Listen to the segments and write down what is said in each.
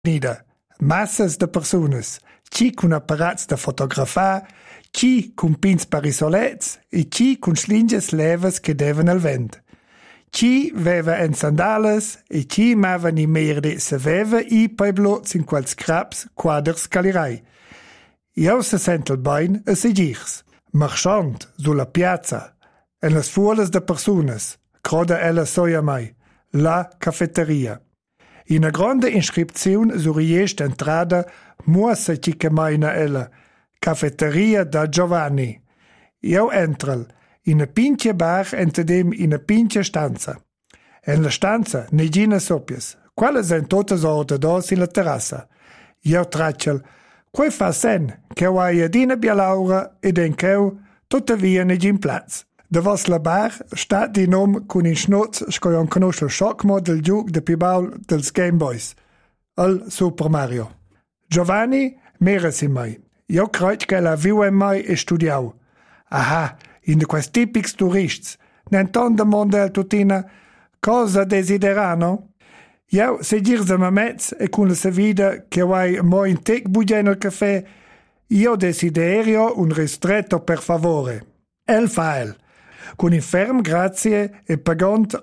Nida, massas de personas, chi cun apparats da fotografar, chi cun pins parisolets e chi cun slinges levas che devan al vent. Chi veva en sandales e chi mava ni merde se veva i pai blots in quels craps quaders calirai. Io se sentel bain e se girs. Marchant sulla piazza en las fuolas de personas, croda ella soia mai, la cafeteria. In a grande inscripzione su riest entrada muossa chi che maina ella, cafeteria da Giovanni. Io entral, in a pinche bar entedem in a pinche stanza. En la stanza negina soppias, quale sen totes ordedos in la terrassa. Io traccial, quei fa sen, che hai adina bialaura ed en cheu, tuttavia negin plaz. Davos la bar sta di nom cun in schnutz scoion conosce il shockmo del giug de pibaul dels Game Boys, al Super Mario. Giovanni mera si mai. Io creut che la viu en mai e studiau. Aha, in de quest tipics turists, nenton de mondel tutina, cosa desiderano? Io se girs a mamets e cun la sa vida che vai mo in tec bugen al caffè, io desiderio un ristretto per favore. El fa el. Con in ferm grazie e pagont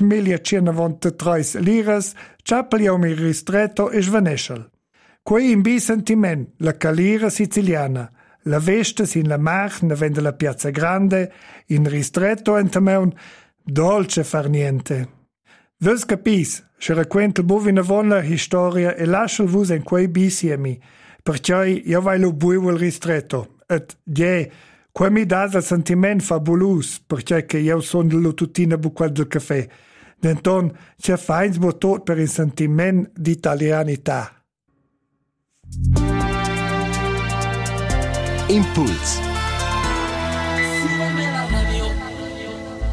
8.193 liras, ciappel mi ristretto e svaneschel. Quei in bi sentiment, la calira siciliana, la veste sin la mar ne vende la piazza grande, in ristretto entameun dolce far niente. Vos capis, se raquentel buvina von la historia e lascial vus en quei bisiemi, perciò io vai lo buivo il ristretto, et quei mi das il sentiment fabulus, perché che io son dello tutina buqual del caffè. Denton, c'è feins botot per il sentiment d'italianità. Impuls.